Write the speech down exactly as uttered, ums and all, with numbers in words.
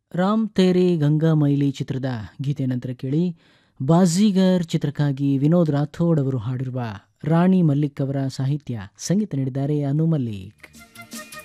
ರಾಮ್ ತೇರಿ Ganga mile ಚಿತ್ರದ ಗೀತೆ ನಂತರ ಕೇಳಿ ಬಾಜಿಗರ್ ಚಿತ್ರಕ್ಕಾಗಿ ವಿನೋದ್ ರಾಥೋಡ್ ಅವರು ಹಾಡಿರುವ ರಾಣಿ ಮಲ್ಲಿಕ್ ಅವರ ಸಾಹಿತ್ಯ ಸಂಗೀತ ನೀಡಿದ್ದಾರೆ ಅನು ಮಲ್ಲಿಕ್.